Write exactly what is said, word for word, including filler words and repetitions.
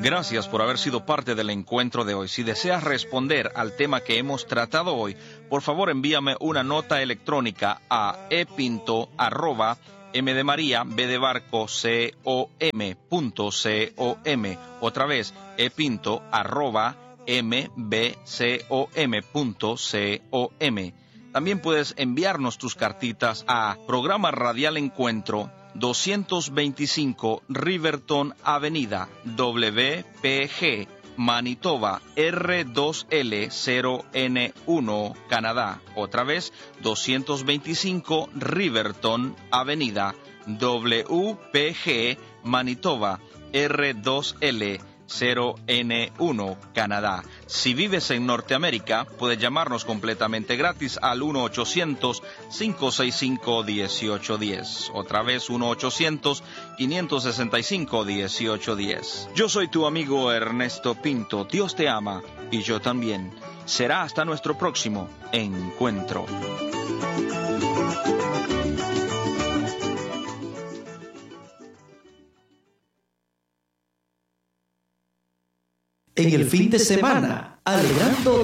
Gracias por haber sido parte del encuentro de hoy. Si deseas responder al tema que hemos tratado hoy, por favor envíame una nota electrónica a epinto arroba m de María, b de barco, com punto com. Otra vez, epinto arroba mbcom punto com. También puedes enviarnos tus cartitas a Programa Radial Encuentro, doscientos veinticinco Riverton Avenida, W P G, Manitoba, R dos L cero N uno, Canadá. Otra vez, doscientos veinticinco Riverton Avenida, W P G, Manitoba, R dos L cero N uno, Canadá. Si vives en Norteamérica, puedes llamarnos completamente gratis al uno ochocientos, cinco seis cinco, uno ocho uno cero. Otra vez, uno ochocientos, cinco seis cinco, uno ocho uno cero. Yo soy tu amigo Ernesto Pinto. Dios te ama y yo también. Será hasta nuestro próximo encuentro. En el fin de semana, alegrando